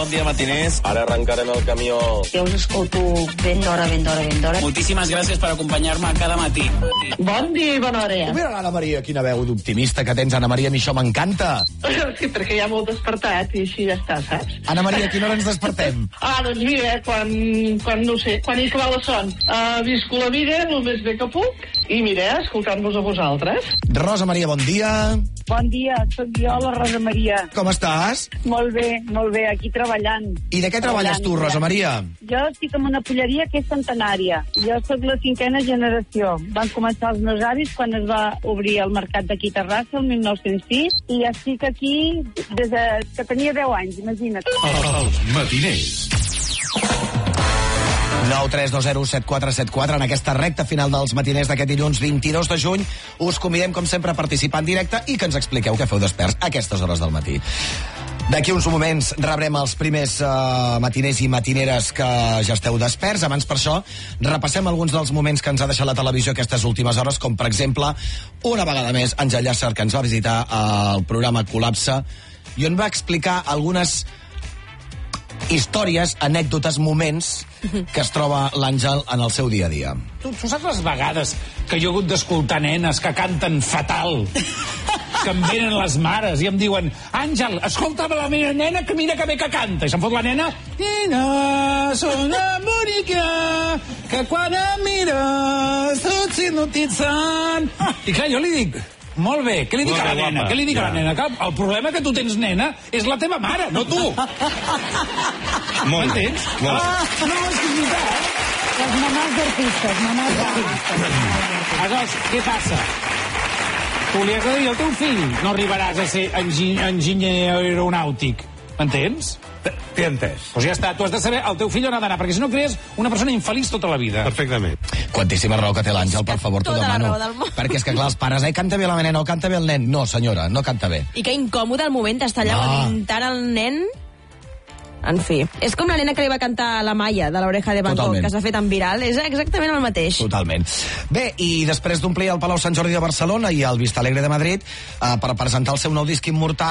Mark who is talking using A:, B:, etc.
A: bon dia, matiners. Ara arrencarem el camió.
B: Jo us escolto ben d'hora.
C: Moltíssimes gràcies per acompanyar-me cada matí.
B: Bon dia i bona hora.
D: Mira l'Anna Maria, quina veu d'optimista que tens, Anna Maria, a mi això m'encanta.
B: Sí, perquè ja m'ho he despertat i així ja està, saps?
D: Anna Maria, a quina hora ens despertem?
B: Doncs mira, quan no sé, quan hi acaba la son. Visco la vida el més bé que puc i mira, escoltant-vos a vosaltres.
D: Rosa Maria, bon dia.
E: Bon dia, sóc jo, la Rosa Maria.
D: Com estàs?
E: Molt bé, aquí treballant.
D: I de què treballes tu, Rosa Maria?
E: Jo estic en una polleria que és centenària. Jo sóc la 5a generació. Van començar els meus avis quan es va obrir el mercat d'aquí a Terrassa, el 1906, i estic aquí des que tenia 10 anys, imagina't.
F: Els matiners.
D: 932074474 en aquesta recta final dels matiners d'aquest dilluns 22 de juny. Us convidem, com sempre, a participar en directe i que ens expliqueu què feu desperts a aquestes hores del matí. D'aquí uns moments rebrem els primers matiners i matineres que ja esteu desperts. Abans, per això, repassem alguns dels moments que ens ha deixat la televisió aquestes últimes hores, com, per exemple, una vegada més, Àngel Llàcer, que ens va visitar al programa Col·lapse i on va explicar algunes històries, anècdotes, moments que es troba l'Àngel en el seu dia a dia.
C: Tu saps les vegades que jo he hagut d'escoltar nenes que canten fatal, que em venen les mares i em diuen: Àngel, escolta la meva nena, que mira que bé que canta. I se'n fot la nena: nena, sona bonica, que quan em mires tot s'hipnotitzant. I clar, jo li dic: molt bé, què li dic a la nena? Què li dic a la nena? Que el problema que tu tens, nena, és la teva mare, no tu. M'entens? No, és que és veritat.
E: Les mamàs d'artistes,
C: Aleshores, què passa? Tu li has de dir al teu fill: no arribaràs a ser enginyer aeronàutic. M'entens?
F: T'he entès.
C: Doncs ja està, tu has de saber el teu fill on ha d'anar, perquè si no crees una persona infeliç tota la vida.
F: Perfectament.
D: Quantíssima raó que té l'Àngel, per favor, t'ho
G: Tota la
D: demano.
G: raó del món.
D: Perquè és que, clar, els pares, canta bé la nena o canta bé el nen. No, senyora, no canta bé.
G: I que incòmode el moment d'estar allà orientant el nen. En fi, és com la nena que li va cantar la Maya de l'Oreja de Van Gogh,
D: Totalment.
G: que s'ha fet tan viral. És exactament el mateix.
D: Totalment. Bé, i després d'omplir el Palau Sant Jordi de Barcelona i el Vista Alegre de Madrid per presentar el seu nou disc Immortal,